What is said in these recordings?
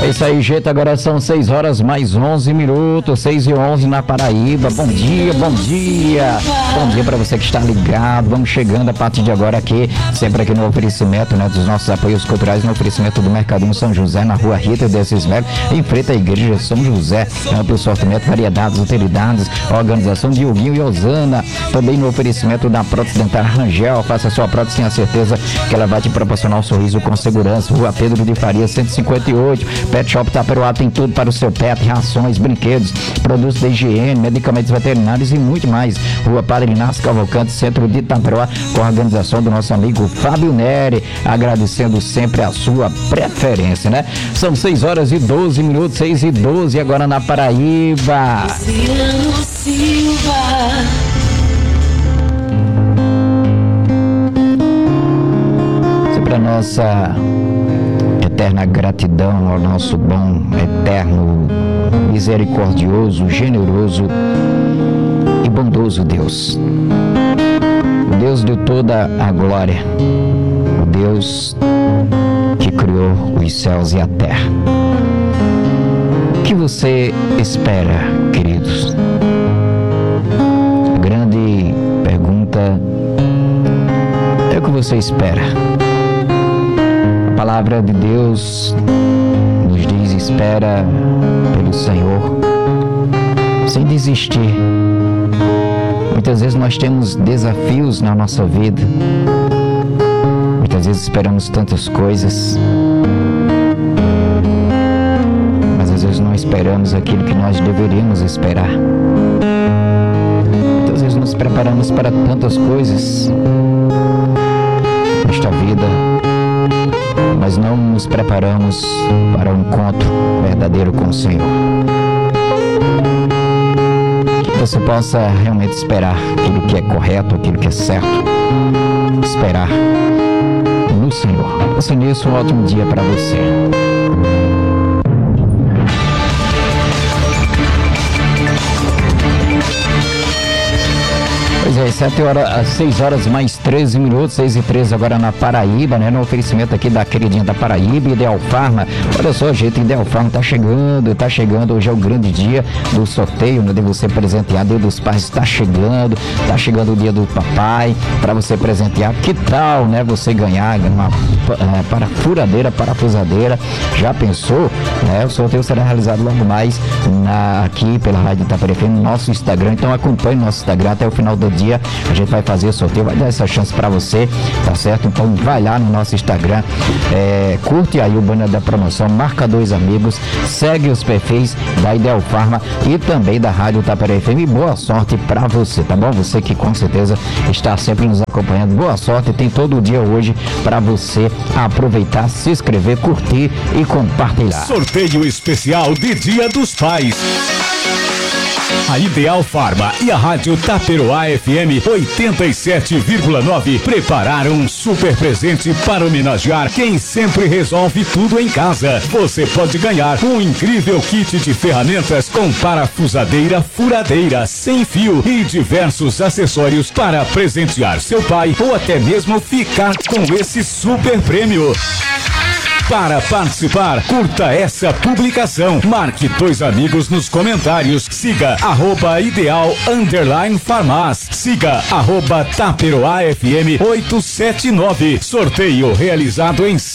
É isso aí, gente. Agora são 6 horas mais 11 minutos, 6h11 na Paraíba. Bom dia, bom dia. Bom dia para você que está ligado. Vamos chegando a partir de agora aqui, sempre aqui no oferecimento, né, dos nossos apoios culturais, no oferecimento do Mercadinho São José, na rua Rita desses Melo, em frente à Igreja São José. Amplo sortimento, variedades, utilidades, organização de Dioguinho e Osana. Também no oferecimento da prótese dentária Rangel. Faça a sua prótese, tenha certeza que ela vai te proporcionar um sorriso com segurança. Rua Pedro de Faria, 158. Pet Shop Taperoá tem tudo para o seu pet, rações, brinquedos, produtos de higiene, medicamentos veterinários e muito mais. Rua Padre Inácio Cavalcante, centro de Taperoá, com a organização do nosso amigo Fábio Neri, agradecendo sempre a sua preferência, né? São 6 horas e 12 minutos, 6h12 agora na Paraíba. Sempre a nossa eterna gratidão ao nosso bom, eterno, misericordioso, generoso e bondoso Deus. O Deus de toda a glória, o Deus que criou os céus e a terra. O que você espera, queridos? A grande pergunta é o que você espera. A palavra de Deus nos diz: espera pelo Senhor sem desistir. Muitas vezes nós temos desafios na nossa vida, muitas vezes esperamos tantas coisas, mas às vezes não esperamos aquilo que nós deveríamos esperar. Muitas vezes nos preparamos para tantas coisas nesta vida, mas não nos preparamos para um encontro verdadeiro com o Senhor. Que você possa realmente esperar aquilo que é correto, aquilo que é certo. Esperar no Senhor. Pense nisso, um ótimo dia para você. Pois é, 6 horas mais 13 minutos, 6h13 agora na Paraíba, né? No oferecimento aqui da queridinha da Paraíba, Ideal Farma. Olha só, gente, Ideal Farma tá chegando. Hoje é o grande dia do sorteio, né? De você presentear, Dia dos Pais tá chegando o dia do papai, para você presentear. Que tal, né? Você ganhar uma parafusadeira. Já pensou? Né? O sorteio será realizado logo mais aqui pela Rádio Itapera FM, no nosso Instagram. Então acompanhe o nosso Instagram até o final do dia. A gente vai fazer o sorteio, vai dar essa chance para você, tá certo? Então vai lá no nosso Instagram, curte aí o banner da promoção, marca 2 amigos, segue os perfis da Ideal Farma e também da Rádio Itapera FM. E boa sorte para você, tá bom? Você que com certeza está sempre nos acompanhando, boa sorte, tem todo o dia hoje para você aproveitar, se inscrever, curtir e compartilhar. Sorteio especial de Dia dos Pais. A Ideal Farma e a Rádio Taperoá FM 87,9 prepararam um super presente para homenagear quem sempre resolve tudo em casa. Você pode ganhar um incrível kit de ferramentas com parafusadeira, furadeira, sem fio e diversos acessórios para presentear seu pai ou até mesmo ficar com esse super prêmio. Para participar, curta essa publicação, marque 2 amigos nos comentários, siga @ideal_farmaz, siga @taperoafm 879. Sorteio realizado em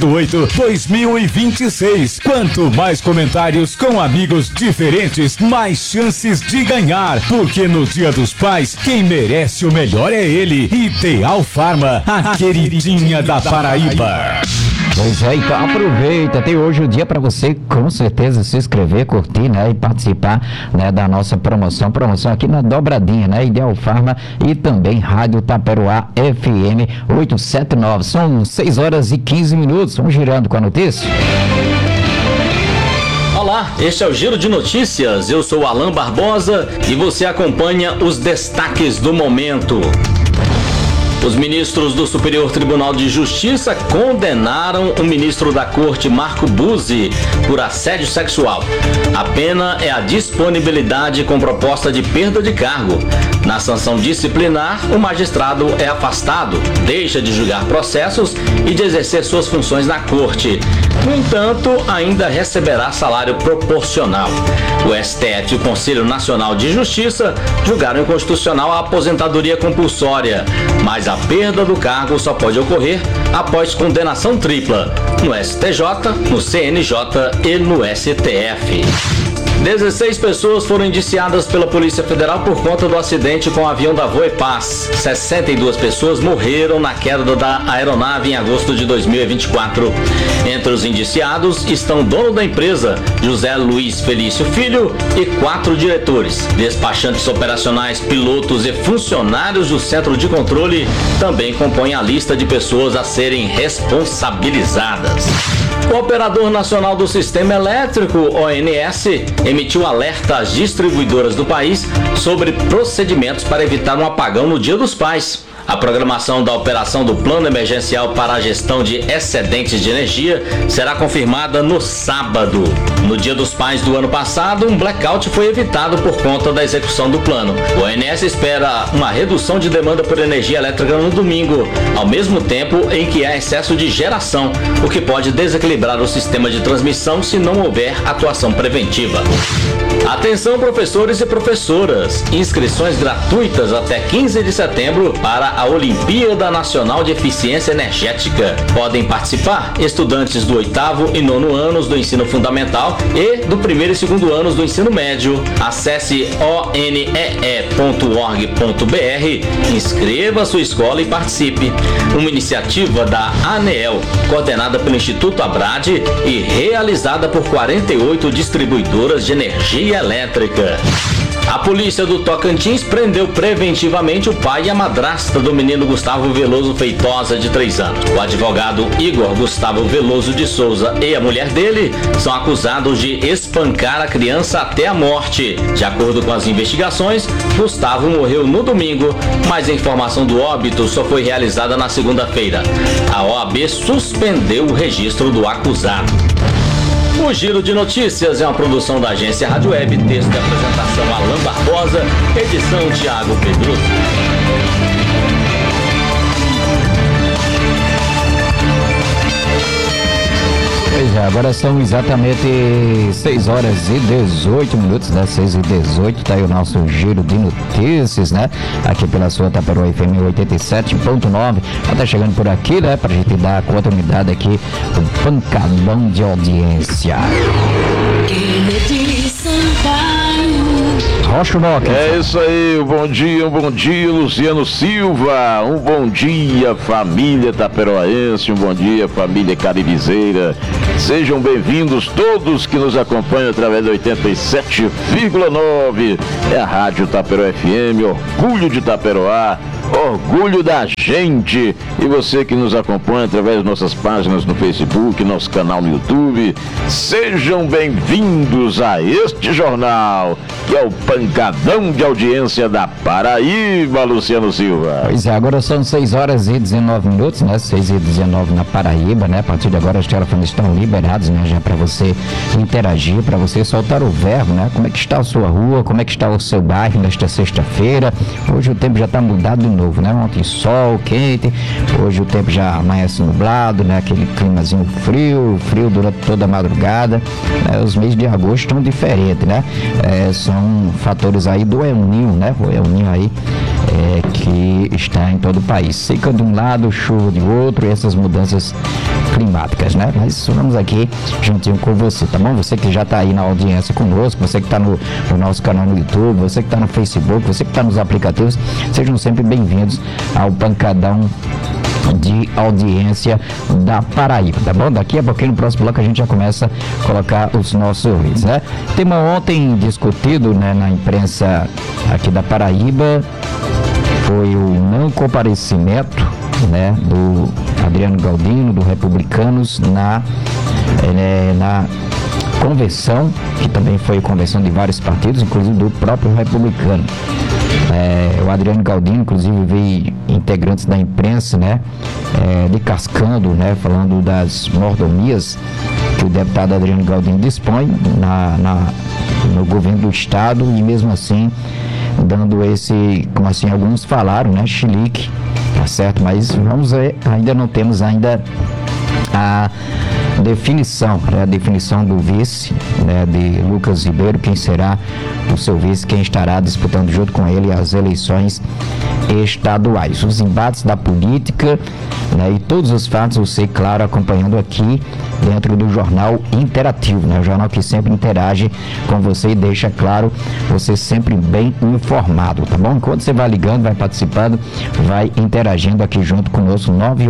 7/8/2026. Quanto mais comentários com amigos diferentes, mais chances de ganhar, porque no Dia dos Pais, quem merece o melhor é ele. Ideal Farma, a queridinha da Paraíba. Pois é, então aproveita, tem hoje o dia para você com certeza se inscrever, curtir, né, e participar, né, da nossa promoção aqui na Dobradinha, né, Ideal Farma e também Rádio Taperoá FM 879. São 6 horas e 15 minutos, vamos girando com a notícia. Olá, este é o Giro de Notícias, eu sou Alan Barbosa e você acompanha os destaques do momento. Os ministros do Superior Tribunal de Justiça condenaram o ministro da Corte, Marco Buzzi, por assédio sexual. A pena é a disponibilidade com proposta de perda de cargo. Na sanção disciplinar, o magistrado é afastado, deixa de julgar processos e de exercer suas funções na Corte. No entanto, ainda receberá salário proporcional. O STF e o Conselho Nacional de Justiça julgaram inconstitucional a aposentadoria compulsória, mas a perda do cargo só pode ocorrer após condenação tripla, no STJ, no CNJ e no STF. 16 pessoas foram indiciadas pela Polícia Federal por conta do acidente com o avião da Voepaz. 62 pessoas morreram na queda da aeronave em agosto de 2024. Entre os indiciados estão o dono da empresa, José Luiz Felício Filho, e 4 diretores. Despachantes operacionais, pilotos e funcionários do Centro de Controle também compõem a lista de pessoas a serem responsabilizadas. O Operador Nacional do Sistema Elétrico, ONS, emitiu alerta às distribuidoras do país sobre procedimentos para evitar um apagão no Dia dos Pais. A programação da operação do Plano Emergencial para a Gestão de Excedentes de Energia será confirmada no sábado. No Dia dos Pais do ano passado, um blackout foi evitado por conta da execução do plano. O ONS espera uma redução de demanda por energia elétrica no domingo, ao mesmo tempo em que há excesso de geração, o que pode desequilibrar o sistema de transmissão se não houver atuação preventiva. Atenção, professores e professoras! Inscrições gratuitas até 15 de setembro para a Olimpíada Nacional de Eficiência Energética. Podem participar estudantes do 8º e 9º anos do ensino fundamental e do 1º e 2º anos do ensino médio. Acesse onee.org.br, inscreva sua escola e participe. Uma iniciativa da ANEEL, coordenada pelo Instituto Abrade e realizada por 48 distribuidoras de energia elétrica. A polícia do Tocantins prendeu preventivamente o pai e a madrasta do menino Gustavo Veloso Feitosa, de 3 anos. O advogado Igor Gustavo Veloso de Souza e a mulher dele são acusados de espancar a criança até a morte. De acordo com as investigações, Gustavo morreu no domingo, mas a informação do óbito só foi realizada na segunda-feira. A OAB suspendeu o registro do acusado. O Giro de Notícias é uma produção da agência Rádio Web, texto e apresentação Alan Barbosa, edição Thiago Pedroso. Pois é, agora são exatamente 6 horas e 18 minutos, né? 6 e 18, tá aí o nosso Giro de Notícias, né? Aqui pela sua Taperoá FM 87.9. Tá chegando por aqui, né? Pra gente dar continuidade aqui, o pancadão de audiência. Rocha Noca. É isso aí, um bom dia, Luciano Silva, um bom dia, família taperoaense, um bom dia, família caribizeira. Sejam bem-vindos todos que nos acompanham através da 87,9. É a Rádio Taperoá FM, orgulho de Taperoá, orgulho da gente. E você que nos acompanha através das nossas páginas no Facebook, nosso canal no YouTube, sejam bem-vindos a este jornal, que é o pancadão de audiência da Paraíba, Luciano Silva. Pois é, agora são 6 horas e 19 minutos, né? 6 e 19 na Paraíba, né? A partir de agora os telefones estão liberados, né? Já para você interagir, para você soltar o verbo, né? Como é que está a sua rua, como é que está o seu bairro nesta sexta-feira? Hoje o tempo já está mudado de novo, né? Ontem sol, quente, hoje o tempo já amanhece nublado, né? Aquele climazinho frio durante toda a madrugada, né? Os meses de agosto estão diferentes, né? São fatores aí do El Niño, né? O El Niño aí que está em todo o país. Seca de um lado, chuva de outro, e essas mudanças climáticas, né? Mas vamos aqui juntinho com você, tá bom? Você que já está aí na audiência conosco, você que está no nosso canal no YouTube, você que está no Facebook, você que está nos aplicativos, sejam sempre bem-vindos ao pancadão de audiência da Paraíba, tá bom? Daqui a pouquinho, no próximo bloco, a gente já começa a colocar os nossos ouvintes, né? Tema ontem discutido, né, na imprensa aqui da Paraíba foi o não comparecimento, né, do Adriano Galdino, do Republicanos, na convenção, que também foi convenção de vários partidos, inclusive do próprio Republicano. O Adriano Galdino, inclusive, veio integrantes da imprensa, né, descascando, né, falando das mordomias que o deputado Adriano Galdino dispõe no governo do estado, e mesmo assim dando esse, como assim alguns falaram, né, chilique, tá certo? Mas vamos ver, ainda não temos ainda a definição, né, a definição do vice, né, de Lucas Ribeiro, quem será o seu vice, quem estará disputando junto com ele as eleições estaduais. Os embates da política, né, e todos os fatos você, claro, acompanhando aqui dentro do Jornal Interativo, né, o jornal que sempre interage com você e deixa, claro, você sempre bem informado, tá bom? Enquanto você vai ligando, vai participando, vai interagindo aqui junto conosco,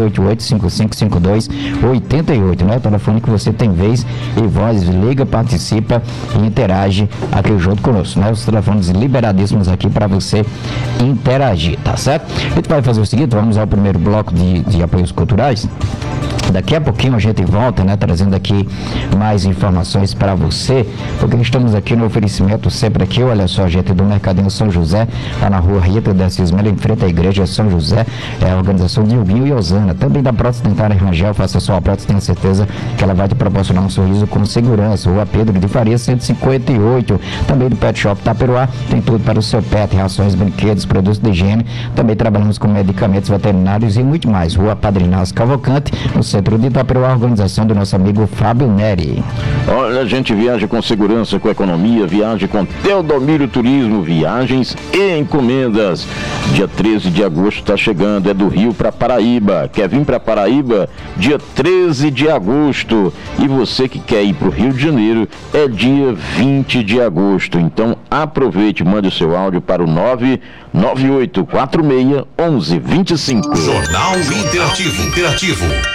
988-5552-88, né? O telefone que você tem vez e voz, liga, participa e interage aqui junto conosco, né? Os telefones liberadíssimos aqui para você interagir, tá certo? A gente vai fazer o seguinte, vamos ao primeiro bloco de apoios culturais. Daqui a pouquinho a gente volta, né, trazendo aqui mais informações para você, porque estamos aqui no oferecimento sempre aqui, olha só, gente, do Mercadinho São José, lá na rua Rita da Cismela, em frente à igreja São José, a organização de Ilguinho e Osana, também da prótese dentária Rangel, faça sua prótese, tenha certeza que ela vai te proporcionar um sorriso com segurança. Rua Pedro de Faria 158, também do Pet Shop Taperoá, tem tudo para o seu pet, rações, brinquedos, produtos de higiene, também trabalhamos com medicamentos veterinários e muito mais. Rua Padrinaz Cavalcante, no centro de Itaperoá, organização do nosso amigo Fábio Neri. Olha, a gente viaja com segurança, com economia, viaja com Teodomiro Turismo, viagens e encomendas. Dia 13 de agosto está chegando, é do Rio para Paraíba. Quer vir para Paraíba? Dia 13 de agosto. E você que quer ir para o Rio de Janeiro, é dia 20 de agosto. Então aproveite, mande o seu áudio para o 998461125. Jornal Interativo.